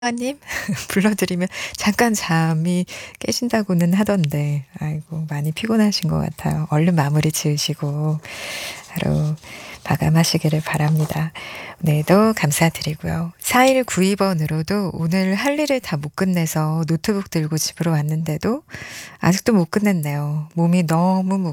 님 불러드리면 잠깐 잠이 깨신다고는 하던데 아이고 많이 피곤하신 것 같아요. 얼른 마무리 지으시고 하루 마감하시기를 바랍니다. 오늘도 감사드리고요. 4192 번으로도 오늘 할 일을 다 못 끝내서 노트북 들고 집으로 왔는데도 아직도 못 끝냈네요. 몸이 너무